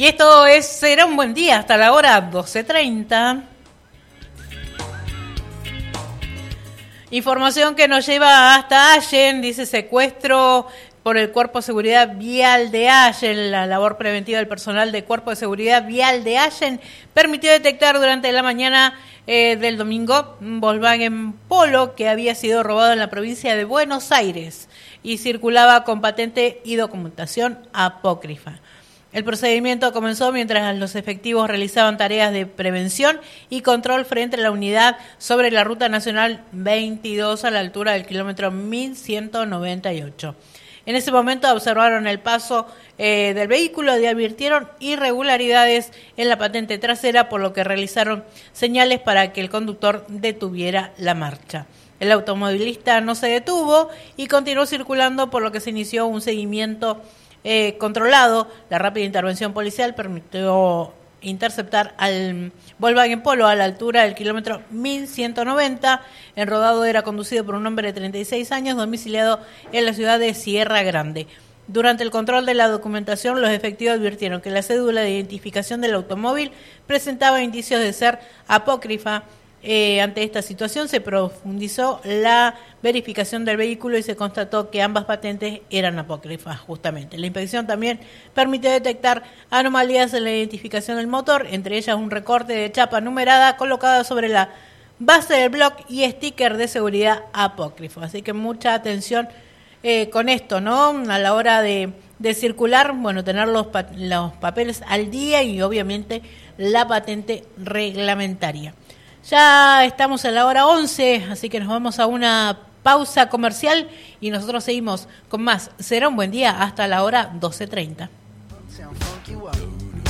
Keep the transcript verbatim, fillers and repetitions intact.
Y esto es Será un buen día hasta la hora doce treinta. Información que nos lleva hasta Allen, dice secuestro por el Cuerpo de Seguridad Vial de Allen. La labor preventiva del personal del Cuerpo de Seguridad Vial de Allen permitió detectar durante la mañana eh, del domingo un Volkswagen Polo que había sido robado en la provincia de Buenos Aires y circulaba con patente y documentación apócrifa. El procedimiento comenzó mientras los efectivos realizaban tareas de prevención y control frente a la unidad sobre la Ruta Nacional veintidós a la altura del kilómetro mil ciento noventa y ocho. En ese momento observaron el paso eh, del vehículo y advirtieron irregularidades en la patente trasera, por lo que realizaron señales para que el conductor detuviera la marcha. El automovilista no se detuvo y continuó circulando, por lo que se inició un seguimiento Eh, controlado. La rápida intervención policial permitió interceptar al Volkswagen Polo a la altura del kilómetro mil ciento noventa. El rodado era conducido por un hombre de treinta y seis años, domiciliado en la ciudad de Sierra Grande. Durante el control de la documentación, los efectivos advirtieron que la cédula de identificación del automóvil presentaba indicios de ser apócrifa. Eh, ante esta situación se profundizó la verificación del vehículo y se constató que ambas patentes eran apócrifas, justamente. La inspección también permitió detectar anomalías en la identificación del motor, entre ellas un recorte de chapa numerada colocado sobre la base del bloc y sticker de seguridad apócrifo. Así que mucha atención eh, con esto, ¿no? A la hora de, de circular, bueno, tener los, pa- los papeles al día y obviamente la patente reglamentaria. Ya estamos en la hora once, así que nos vamos a una pausa comercial y nosotros seguimos con más. Será un buen día hasta la hora doce treinta.